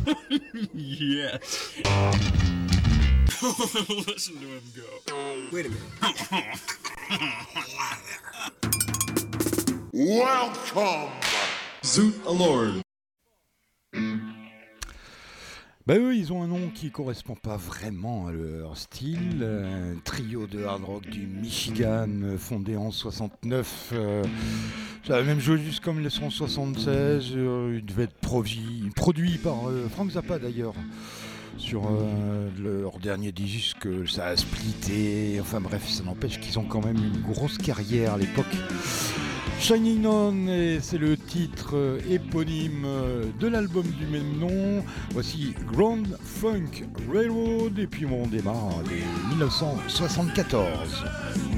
Yes. Listen to him go. Wait a minute. Welcome, Zoot Lord. Bah eux, ils ont un nom qui correspond pas vraiment à leur style. Un trio de hard rock du Michigan, fondé en 69. Ça a même joué jusqu'en 1976. Il devait être produit par Frank Zappa d'ailleurs. Sur leur dernier disque, ça a splitté. Enfin bref, ça n'empêche qu'ils ont quand même une grosse carrière à l'époque. Shining On, et c'est le titre éponyme de l'album du même nom. Voici Grand Funk Railroad, et puis on démarre dès 1974.